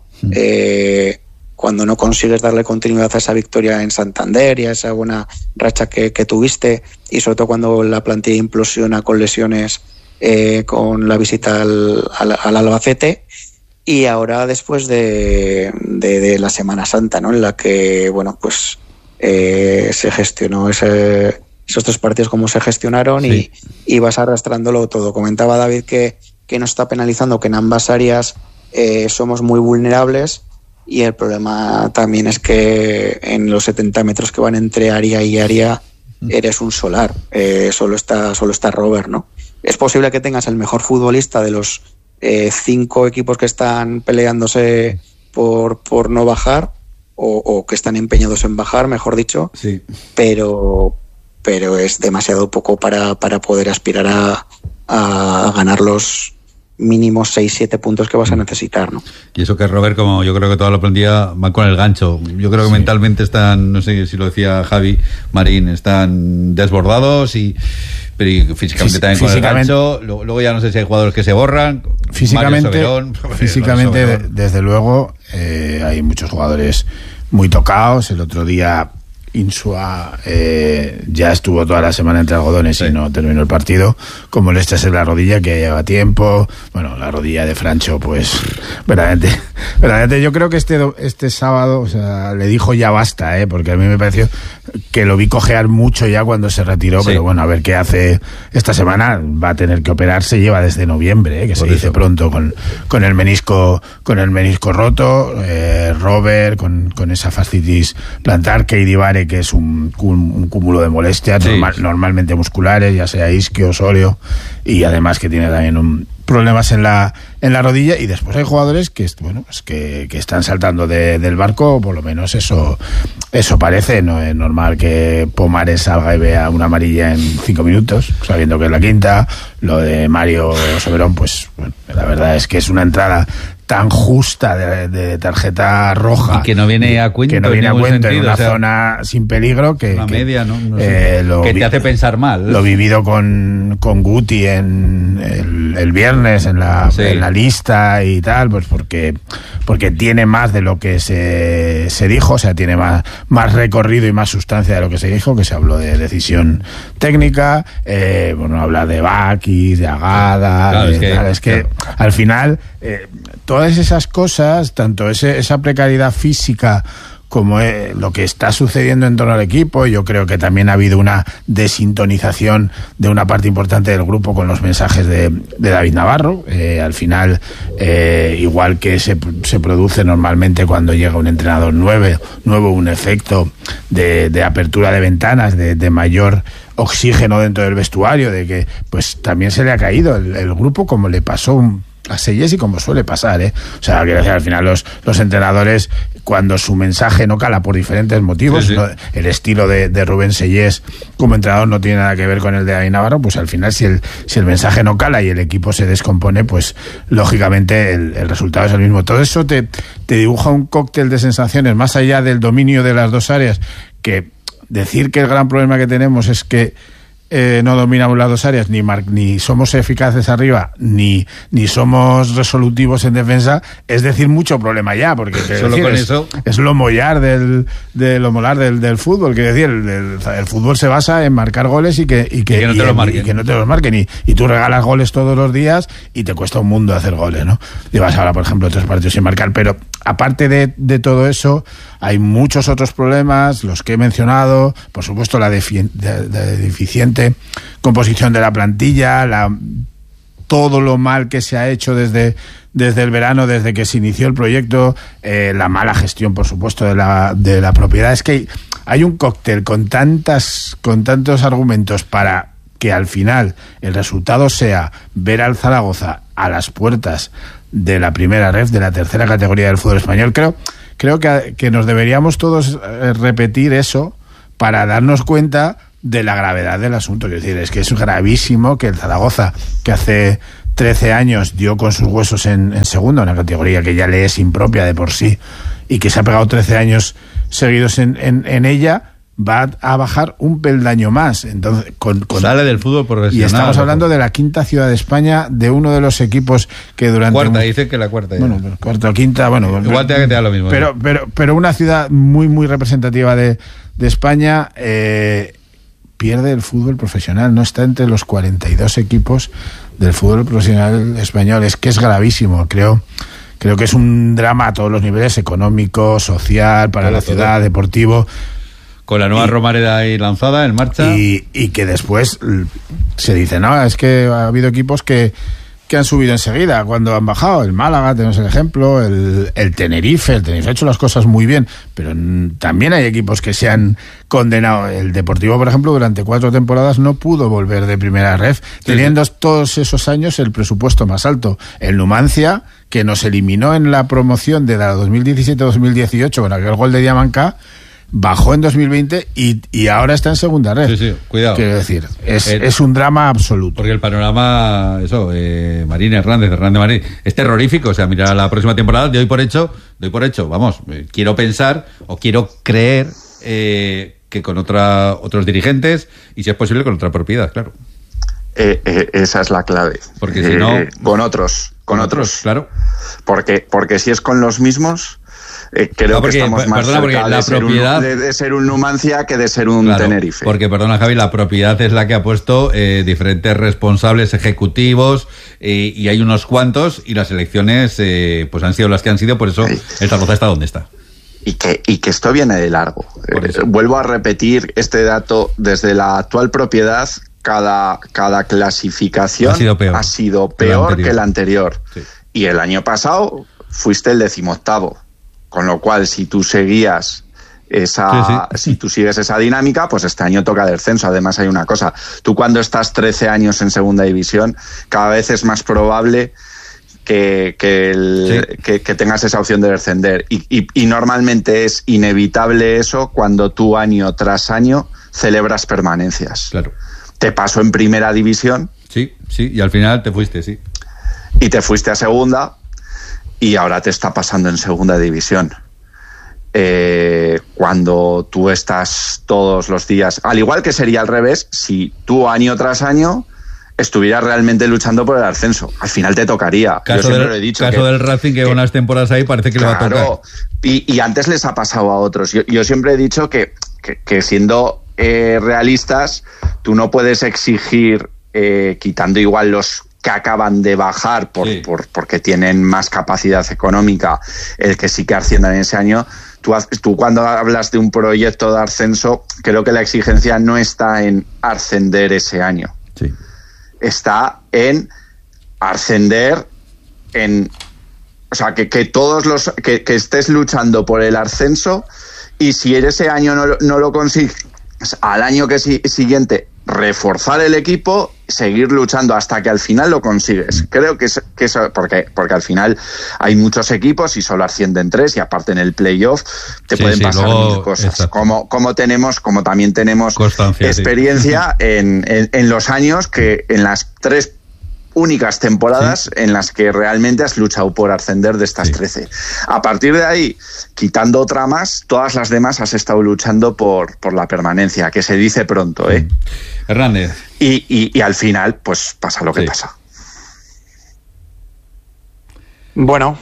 Cuando no consigues darle continuidad a esa victoria en Santander y a esa buena racha que tuviste, y sobre todo cuando la plantilla implosiona con lesiones, con la visita al Albacete. Y ahora después de la Semana Santa, ¿no? En la que, bueno, pues se gestionó esos 3 partidos como se gestionaron, sí. y vas arrastrándolo todo. Comentaba David que nos está penalizando, que en ambas áreas somos muy vulnerables, y el problema también es que en los 70 metros que van entre área y área eres un solar. Solo está Robert, ¿no? Es posible que tengas el mejor futbolista de los 5 equipos que están peleándose por no bajar, o que están empeñados en bajar, mejor dicho, sí. pero es demasiado poco para poder aspirar a ganar los mínimos 6-7 puntos que vas a necesitar, ¿no? Y eso que Robert, como yo creo que toda la plantilla va con el gancho. Yo creo que mentalmente están, no sé si lo decía Javi Marín, están desbordados pero físicamente también con el gancho. Luego ya no sé si hay jugadores que se borran. Físicamente, desde luego, hay muchos jugadores muy tocados. El otro día Insua ya estuvo toda la semana entre algodones y no terminó el partido, con molestias en la rodilla que lleva tiempo. Bueno, la rodilla de Francho, pues verdaderamente yo creo que este sábado, o sea, le dijo ya basta, porque a mí me pareció que lo vi cojear mucho ya cuando se retiró, pero bueno, a ver qué hace esta semana. Va a tener que operarse, lleva desde noviembre, que se dice pronto, con el menisco roto. Robert con esa fascitis plantar, Keidi Vare, que es un cúmulo de molestias, normalmente musculares, ya sea isquio, Osorio, y además que tiene también problemas en la rodilla. Y después hay jugadores que están saltando del barco, por lo menos eso parece. No es normal que Pomares salga y vea una amarilla en 5 minutos, sabiendo que es la quinta. Lo de Mario Soberón, pues bueno, la verdad es que es una entrada tan justa de tarjeta roja, y que no viene a cuento, en una zona sin peligro, que media, ¿no? Que te hace pensar mal. Lo vivido con Guti en el viernes en la lista y tal, pues porque tiene más de lo que se dijo, o sea, tiene más recorrido y más sustancia de lo que se dijo, que se habló de decisión técnica, habla de Bakis, de Agada, al final todas esas cosas, tanto esa precariedad física como lo que está sucediendo en torno al equipo. Yo creo que también ha habido una desintonización de una parte importante del grupo con los mensajes de David Navarro. Al final, igual que se produce normalmente cuando llega un entrenador nuevo, un efecto de apertura de ventanas, de mayor oxígeno dentro del vestuario, de que pues también se le ha caído el grupo, como le pasó a Seyés y como suele pasar, O sea, quiero decir, al final los entrenadores, cuando su mensaje no cala por diferentes motivos, ¿no? El estilo de Rubén Seyés como entrenador no tiene nada que ver con el de David Navarro, pues al final si el mensaje no cala y el equipo se descompone, pues lógicamente el resultado es el mismo. Todo eso te dibuja un cóctel de sensaciones, más allá del dominio de las dos áreas, que decir que el gran problema que tenemos es que no dominamos las dos áreas, ni somos eficaces arriba, ni somos resolutivos en defensa, es decir, mucho problema ya, porque solo con eso es lo molar del fútbol, que decir, el fútbol se basa en marcar goles y que no te los marquen. Y tú regalas goles todos los días y te cuesta un mundo hacer goles, ¿no? Llevas ahora, por ejemplo, 3 partidos sin marcar, pero aparte de todo eso, hay muchos otros problemas, los que he mencionado, por supuesto la deficiente composición de la plantilla, todo lo mal que se ha hecho desde el verano, desde que se inició el proyecto, la mala gestión, por supuesto, de la propiedad. Es que hay un cóctel con tantos argumentos para que al final el resultado sea ver al Zaragoza a las puertas de la primera ref, de la tercera categoría del fútbol español. Creo que nos deberíamos todos repetir eso para darnos cuenta de la gravedad del asunto. Es decir, es que es gravísimo que el Zaragoza, que hace 13 años dio con sus huesos en segunda, una categoría que ya le es impropia de por sí, y que se ha pegado 13 años seguidos en ella, va a bajar un peldaño más. Entonces, sale del fútbol profesional. Y estamos hablando de la quinta ciudad de España, de uno de los equipos que durante... Cuarta, dicen que la cuarta. Bueno, cuarta o quinta, bueno... Igual te da lo mismo. Pero una ciudad muy, muy representativa de España... pierde el fútbol profesional, no está entre los 42 equipos del fútbol profesional español. Es que es gravísimo, creo que es un drama a todos los niveles, económico, social, para la ciudad, deportivo. Con la nueva Romareda ahí lanzada, en marcha. Y que después se dice, no, es que ha habido equipos que han subido enseguida cuando han bajado. El Málaga, tenemos el ejemplo, el Tenerife ha hecho las cosas muy bien, pero también hay equipos que se han condenado. El Deportivo, por ejemplo, durante 4 temporadas no pudo volver de primera ref, teniendo todos esos años el presupuesto más alto. El Numancia, que nos eliminó en la promoción de la 2017-2018 con aquel gol de Diamanca, bajó en 2020 y ahora está en segunda red. Sí, cuidado. Quiero decir, es un drama absoluto. Porque el panorama, Marín Hernández Marín, es terrorífico. O sea, mira, la próxima temporada doy por hecho, vamos, quiero pensar o quiero creer que con otros dirigentes y si es posible con otra propiedad, claro. Esa es la clave. Porque si no... Con otros. Claro. Porque si es con los mismos... creo que estamos más cerca de ser un Numancia que de ser un Tenerife. Porque, perdona Javi, la propiedad es la que ha puesto diferentes responsables ejecutivos y hay unos cuantos y las elecciones pues han sido las que han sido, por eso el Zaragoza está donde está. Y que esto viene de largo. Vuelvo a repetir este dato, desde la actual propiedad cada clasificación ha sido peor que la anterior. Sí. Y el año pasado fuiste el 18º. Con lo cual, si tú seguías si tú sigues esa dinámica, pues este año toca descenso. Además, hay una cosa: tú cuando estás 13 años en segunda división, cada vez es más probable que tengas esa opción de descender. Y normalmente es inevitable eso cuando tú año tras año celebras permanencias. Claro. Te pasó en primera división. Sí, y al final te fuiste, sí. Y te fuiste a segunda. Y ahora te está pasando en segunda división. Cuando tú estás todos los días, al igual que sería al revés, si tú año tras año estuvieras realmente luchando por el ascenso, al final te tocaría. Yo siempre lo he dicho. Caso del Racing, que unas temporadas ahí parece que le va a tocar. Y antes les ha pasado a otros. Yo siempre he dicho que siendo realistas, tú no puedes exigir, quitando igual los que acaban de bajar porque tienen más capacidad económica, el que sí que asciendan en ese año. Tú cuando hablas de un proyecto de ascenso, creo que la exigencia no está en ascender ese año. Sí. Está en ascender o sea, que todos que estés luchando por el ascenso, y si ese año no lo consigues, al año siguiente reforzar el equipo, seguir luchando hasta que al final lo consigues. Creo que eso porque al final hay muchos equipos y solo ascienden 3, y aparte en el playoff te pueden pasar mil cosas. Como también tenemos constancia, experiencia en los años que en las 3 únicas temporadas en las que realmente has luchado por ascender de estas 13. A partir de ahí, quitando otra más, todas las demás has estado luchando por la permanencia, que se dice pronto, ¿eh? Hernández. Y al final, pues pasa lo que pasa. Bueno,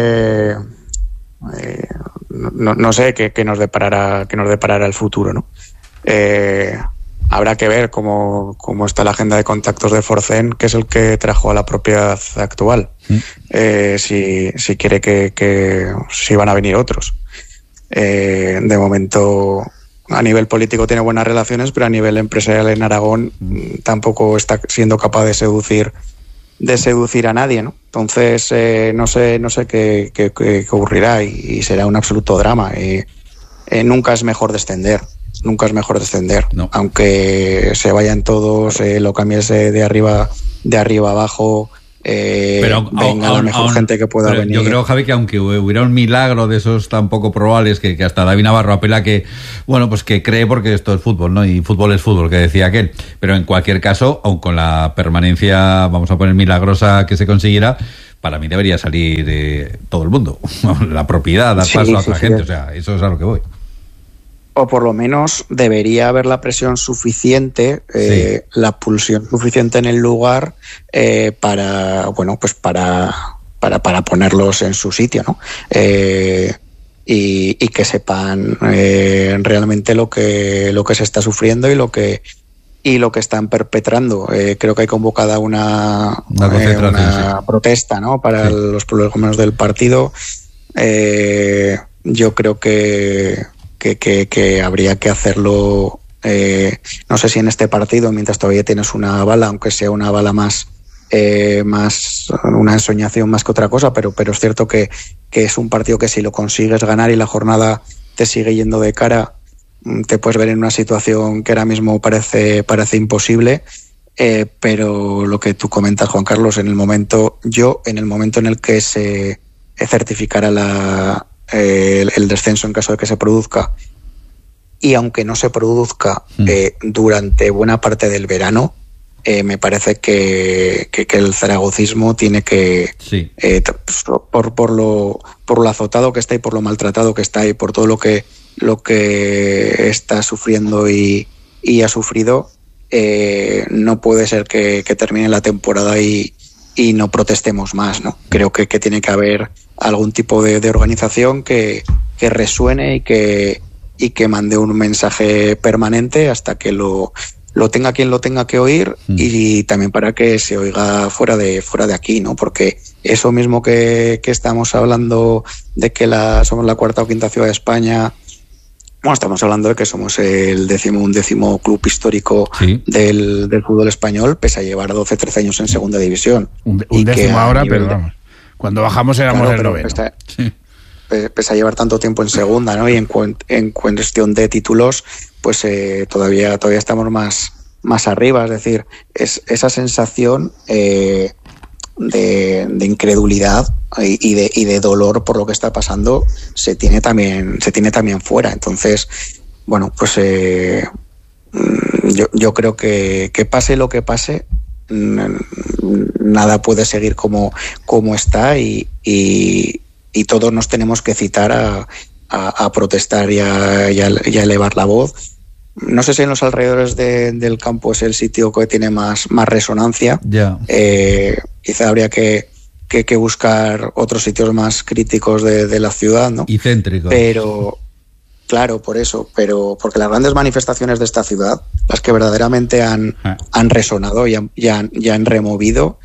no sé qué nos deparará el futuro, ¿no? Habrá que ver cómo está la agenda de contactos de Forcén, que es el que trajo a la propiedad actual. Si quiere que si van a venir otros. De momento, a nivel político tiene buenas relaciones, pero a nivel empresarial en Aragón tampoco está siendo capaz de seducir a nadie, ¿no? Entonces, no sé qué ocurrirá y será un absoluto drama. Nunca es mejor descender. No. Aunque se vayan todos, lo cambies de arriba abajo, pero venga la mejor gente que pueda venir. Yo creo, Javi, que aunque hubiera un milagro de esos tan poco probables, que hasta David Navarro apela que, bueno, pues que cree, porque esto es fútbol, ¿no? Y fútbol es fútbol, que decía aquel. Pero en cualquier caso, aun con la permanencia, vamos a poner milagrosa, que se consiguiera, para mí debería salir todo el mundo. La propiedad, dar paso a otra gente. O sea, eso es a lo que voy. O por lo menos debería haber la presión suficiente, la pulsión suficiente en el lugar para ponerlos en su sitio, ¿no? Y que sepan realmente lo que se está sufriendo y lo que están perpetrando. Creo que hay convocada una protesta, ¿no? Para los problemas del partido. Yo creo que habría que hacerlo, no sé si en este partido, mientras todavía tienes una bala, aunque sea una bala más una ensoñación más que otra cosa, pero es cierto que es un partido que si lo consigues ganar y la jornada te sigue yendo de cara, te puedes ver en una situación que ahora mismo parece imposible, pero lo que tú comentas, Juan Carlos, en el momento en el que se certificara el descenso en caso de que se produzca, y aunque no se produzca durante buena parte del verano, me parece que el zaragocismo tiene que por lo azotado que está y por lo maltratado que está y por todo lo que está sufriendo y ha sufrido, no puede ser que termine la temporada y no protestemos más, ¿no? Creo que tiene que haber algún tipo de organización que resuene y que mande un mensaje permanente hasta que lo tenga quien lo tenga que oír, y también para que se oiga fuera de aquí, ¿no? Porque eso mismo que estamos hablando de que somos la cuarta o quinta ciudad de España, bueno, estamos hablando de que somos el undécimo club histórico del fútbol español, pese a llevar 12-13 años en segunda división. Un décimo ahora, pero vamos, cuando bajamos éramos el noveno. Pese a llevar tanto tiempo en segunda, ¿no? Y en cuestión de títulos, pues todavía estamos más arriba. Es decir, esa sensación de incredulidad y de dolor por lo que está pasando se tiene también fuera. Entonces, bueno, pues yo creo que pase lo que pase, nada puede seguir como está y todos nos tenemos que citar a protestar y a elevar la voz. No sé si en los alrededores del campo es el sitio que tiene más resonancia. Quizá habría que buscar otros sitios más críticos de la ciudad, ¿no? Y céntricos. Pero, claro, por eso. Pero porque las grandes manifestaciones de esta ciudad, las que verdaderamente han resonado y han removido,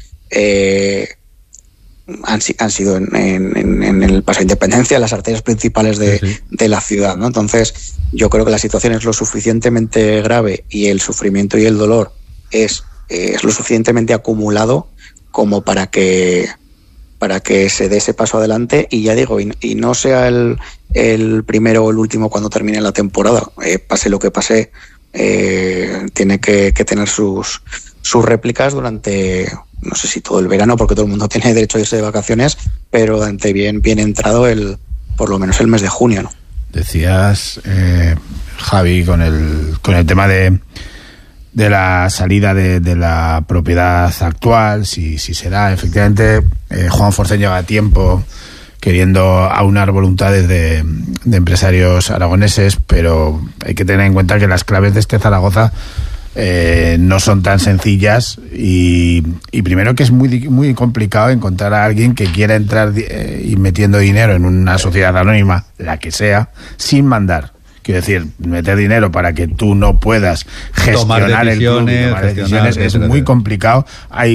han sido en el Paso de Independencia, las arterias principales de la ciudad, ¿no? Entonces, yo creo que la situación es lo suficientemente grave y el sufrimiento y el dolor es lo suficientemente acumulado como para que se dé ese paso adelante, y ya digo, y no sea el primero o el último cuando termine la temporada. Pase lo que pase, tiene que tener sus réplicas durante, no sé si todo el verano, porque todo el mundo tiene derecho a irse de vacaciones, pero durante bien entrado por lo menos el mes de junio, ¿no? Decías, Javi, con el tema de de la salida de la propiedad actual, si se da. Efectivamente, Juan Forcén lleva tiempo queriendo aunar voluntades de empresarios aragoneses, pero hay que tener en cuenta que las claves de este Zaragoza no son tan sencillas y primero que es muy complicado encontrar a alguien que quiera entrar y metiendo dinero en una sociedad anónima, la que sea, sin mandar. Quiero decir, meter dinero para que tú no puedas gestionar el club y tomar decisiones es muy complicado.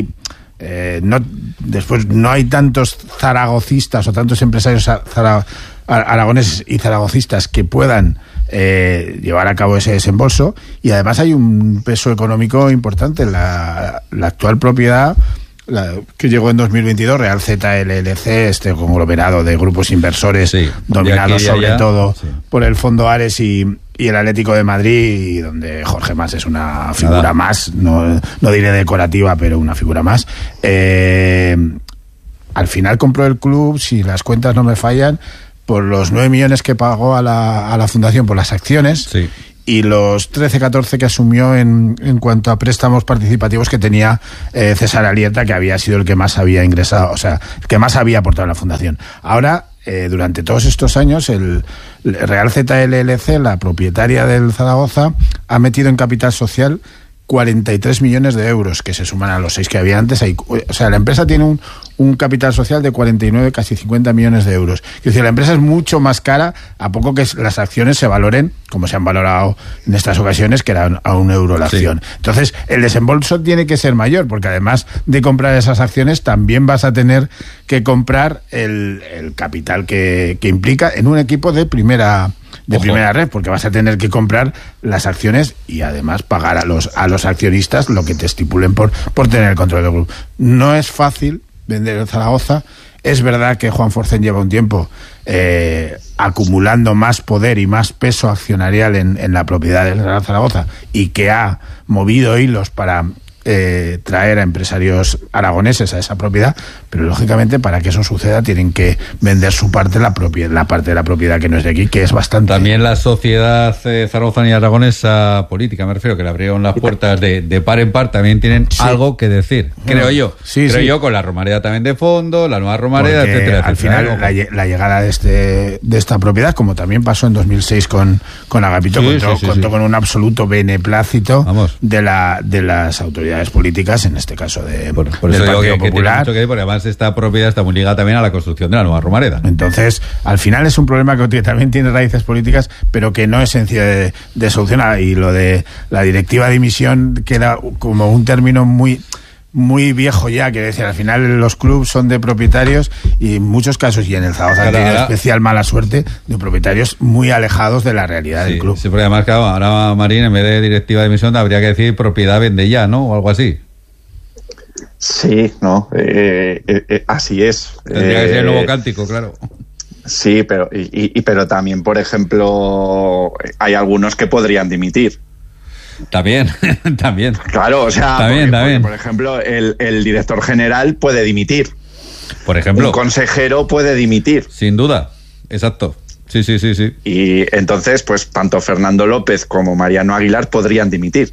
Después no hay tantos zaragocistas o tantos empresarios aragoneses y zaragocistas que puedan llevar a cabo ese desembolso, y además hay un peso económico importante. La actual propiedad que llegó en 2022, Real Z LLC, este conglomerado de grupos inversores dominados sobre todo por el Fondo Ares y el Atlético de Madrid, donde Jorge Mas es una figura más, no diré decorativa, pero una figura más. Al final compró el club, si las cuentas no me fallan, por los 9 millones que pagó a la fundación por las acciones, y los 13-14 que asumió en cuanto a préstamos participativos que tenía César Alieta, que había sido el que más había ingresado, o sea, el que más había aportado a la fundación. Ahora, durante todos estos años, el Real Z LLC, la propietaria del Zaragoza, ha metido en capital social 43 millones de euros, que se suman a los 6 que había antes. O sea, la empresa tiene un capital social de 49, casi 50 millones de euros. Es decir, la empresa es mucho más cara, a poco que las acciones se valoren, como se han valorado en estas ocasiones, que eran a €1 la acción. Entonces, el desembolso tiene que ser mayor, porque además de comprar esas acciones, también vas a tener que comprar el capital que implica en un equipo de primera red, porque vas a tener que comprar las acciones y además pagar a los accionistas lo que te estipulen por tener el control del grupo. No es fácil vender el Zaragoza. Es verdad que Juan Forcén lleva un tiempo acumulando más poder y más peso accionarial en la propiedad del Real Zaragoza, y que ha movido hilos para traer a empresarios aragoneses a esa propiedad, pero lógicamente para que eso suceda tienen que vender su parte, la parte de la propiedad que no es de aquí, que es bastante. También la sociedad zaragozana y aragonesa política, me refiero, que le abrieron las puertas de par en par, también tienen algo que decir, creo yo. Creo yo, con la Romareda también de fondo, la nueva Romareda, etcétera. Al final la llegada de esta propiedad, como también pasó en 2006 con Agapito, contó con un absoluto beneplácito de las autoridades políticas, en este caso del Partido Popular. Porque además esta propiedad está muy ligada también a la construcción de la nueva Romareda. Entonces, al final es un problema que también tiene raíces políticas, pero que no es sencillo de solucionar. Y lo de la directiva de emisión queda como un término muy viejo ya, que decir, al final los clubes son de propietarios, y en muchos casos, y en el Zaragoza han tenido especial mala suerte, de propietarios muy alejados de la realidad del club. Sí, porque además, claro, ahora, Marín, en vez de directiva de emisión habría que decir propiedad vende ya, ¿no? O algo así. Sí, no, así es. Tendría que ser el nuevo cántico, claro. Sí, pero también, por ejemplo, hay algunos que podrían dimitir. También. Claro, o sea, porque, por ejemplo, el director general puede dimitir. Por ejemplo. Un consejero puede dimitir. Sin duda, exacto. Sí. Y entonces, pues, tanto Fernando López como Mariano Aguilar podrían dimitir.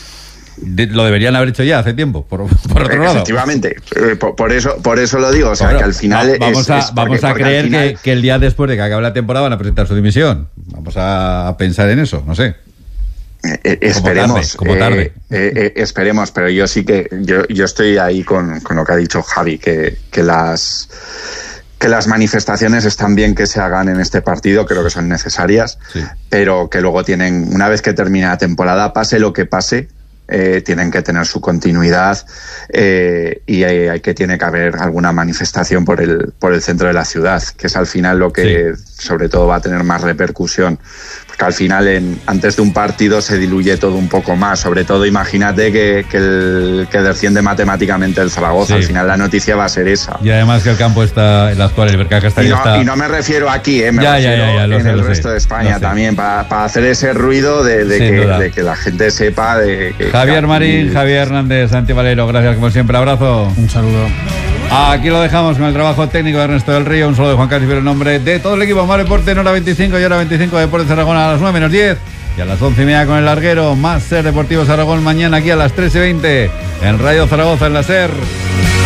Lo deberían haber hecho ya hace tiempo, por otro lado. Efectivamente, por eso lo digo, o sea, que al final vamos a creer que el día después de que acabe la temporada van a presentar su dimisión. Vamos a pensar en eso, no sé. Esperemos, como tarde. Esperemos, pero yo sí que yo estoy ahí con lo que ha dicho Javi, que las manifestaciones están bien que se hagan en este partido, creo que son necesarias, pero que luego una vez que termine la temporada, pase lo que pase, tienen que tener su continuidad, y tiene que haber alguna manifestación por el centro de la ciudad, que es al final lo que sobre todo va a tener más repercusión, porque al final antes de un partido se diluye todo un poco más, sobre todo imagínate que desciende matemáticamente el Zaragoza, al final la noticia va a ser esa. Y además que el campo está, el actual, el Bercaja está... Y no me refiero aquí, me refiero en el resto de España también, para hacer ese ruido de que la gente sepa de que... Javier Marín, Javier Hernández, Santi Valero, gracias como siempre, abrazo. Un saludo. Aquí lo dejamos con el trabajo técnico de Ernesto del Río, un saludo de Juan Carlos, en nombre de todo el equipo Mar Deporte en hora 25 y hora 25 de Deportes Aragón a las 9 menos 10. Y a las 11:30 con el larguero, más SER Deportivos Aragón mañana aquí a las 13:20 en Radio Zaragoza en la SER.